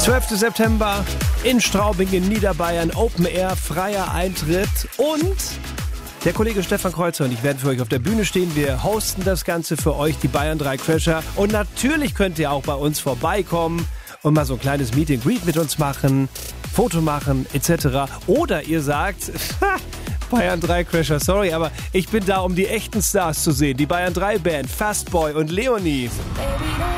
12. September in Straubing in Niederbayern, Open Air, freier Eintritt und der Kollege Stefan Kreuzer und ich werden für euch auf der Bühne stehen. Wir hosten das Ganze für euch, die Bayern 3 Crasher. Und natürlich könnt ihr auch bei uns vorbeikommen und mal so ein kleines Meet and Greet mit uns machen, Foto machen etc. Oder ihr sagt, Bayern 3 Crasher, sorry, aber ich bin da, um die echten Stars zu sehen. Die Bayern 3 Band, Fastboy und Leonie. Baby,